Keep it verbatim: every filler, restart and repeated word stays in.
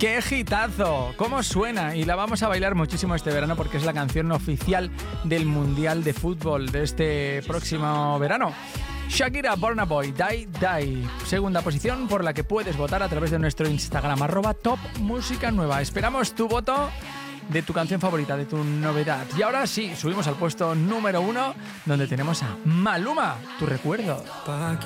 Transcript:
¡Qué hitazo! ¿Cómo suena? Y la vamos a bailar muchísimo este verano porque es la canción oficial del Mundial de Fútbol de este próximo verano. Shakira, Burna Boy, Die Die. Segunda posición por la que puedes votar a través de nuestro Instagram, arroba Top Música Nueva. Esperamos tu voto de tu canción favorita, de tu novedad. Y ahora sí, subimos al puesto número uno, donde tenemos a Maluma, Tu Recuerdo.